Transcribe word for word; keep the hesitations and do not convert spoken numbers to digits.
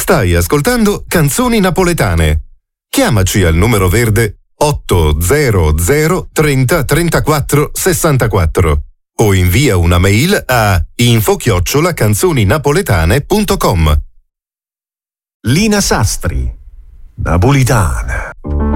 Stai ascoltando Canzoni Napoletane. Chiamaci al numero verde otto zero zero trenta trentaquattro sessantaquattro o invia una mail a info chiocciola canzoninapoletane punto com. Lina Sastri, napolitana.